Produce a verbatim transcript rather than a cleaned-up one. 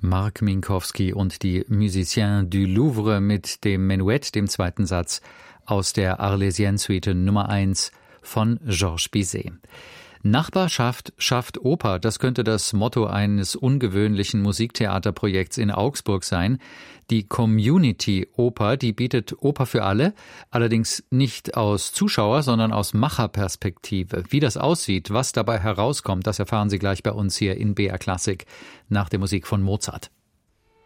Marc Minkowski und die Musiciens du Louvre mit dem Menuett, dem zweiten Satz aus der Arlésienne-Suite Nummer eins von Georges Bizet. Nachbarschaft schafft Oper, das könnte das Motto eines ungewöhnlichen Musiktheaterprojekts in Augsburg sein. Die Community-Oper, die bietet Oper für alle, allerdings nicht aus Zuschauer, sondern aus Macherperspektive. Wie das aussieht, was dabei herauskommt, das erfahren Sie gleich bei uns hier in B R Klassik nach der Musik von Mozart.